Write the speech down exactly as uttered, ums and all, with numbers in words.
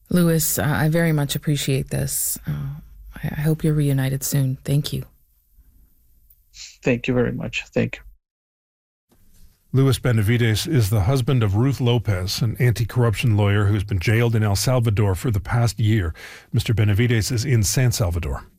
Luis, uh, I very much appreciate this. Uh, I, I hope you're reunited soon. Thank you. Thank you very much. Thank you. Luis Benavides is the husband of Ruth Lopez, an anti-corruption lawyer who's been jailed in El Salvador for the past year. Mister Benavides is in San Salvador.